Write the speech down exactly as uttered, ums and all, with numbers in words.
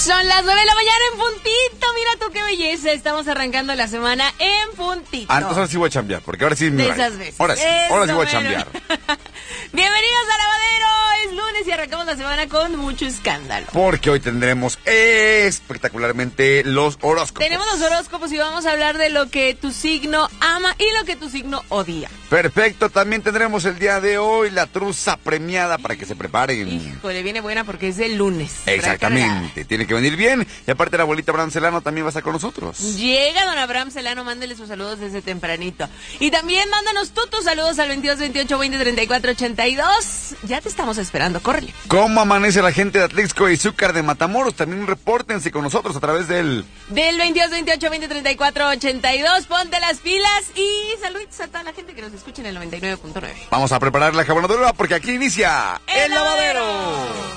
Son las nueve de la mañana en puntito. Mira tú qué belleza. Estamos arrancando la semana en puntito. Ah, entonces ahora sí voy a chambear, porque ahora sí me De vale. esas veces. Ahora sí, Eso, ahora sí voy a bueno. chambear. Bienvenidos a Lavadero. Es lunes y arrancamos la semana con mucho escándalo. Porque hoy tendremos espectacularmente los horóscopos. Tenemos los horóscopos y vamos a hablar de lo que tu signo ama y lo que tu signo odia. Perfecto, también tendremos el día de hoy la truza premiada para que se preparen. Híjole, viene buena porque es el lunes. Exactamente, tiene que venir bien. Y aparte la abuelita Abraham Celano también va a estar con nosotros. Llega don Abraham Celano, mándele sus saludos desde tempranito. Y también mándanos tú tus saludos al veintidós, veintiocho, veinte, treinta y cuatro, ochenta y dos. Ya te estamos esperando, córrele. ¿Cómo amanece la gente de Atlixco y Zúcar de Matamoros? También repórtense con nosotros a través del... Del veintidós, veintiocho, veinte, treinta y cuatro, ochenta y dos. Ponte las pilas y saludos a toda la gente que nos escucha en el noventa y nueve punto nueve. Vamos a preparar la jabonadora porque aquí inicia El El Lavadero. Lavadero.